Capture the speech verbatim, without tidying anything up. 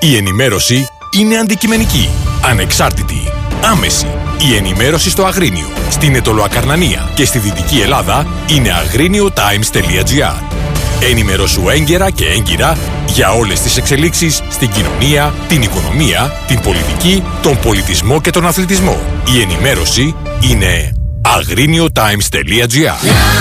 Η ενημέρωση είναι αντικειμενική, ανεξάρτητη, άμεση. Η ενημέρωση στο Αγρίνιο, στην Αιτωλοακαρνανία και στη Δυτική Ελλάδα είναι αγρίνιο-times τελεία gr. Ενημερώσου έγκαιρα και έγκυρα για όλες τις εξελίξεις στην κοινωνία, την οικονομία, την πολιτική, τον πολιτισμό και τον αθλητισμό. Η ενημέρωση είναι αγρίνιο-times τελεία gr.